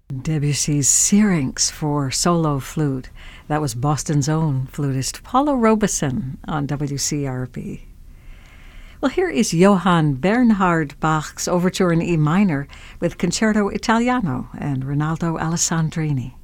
Debussy's Syrinx for solo flute. That was Boston's own flutist Paulo Robeson on WCRB. Well, here is Johann Bernhard Bach's Overture in E minor with Concerto Italiano and Rinaldo Alessandrini.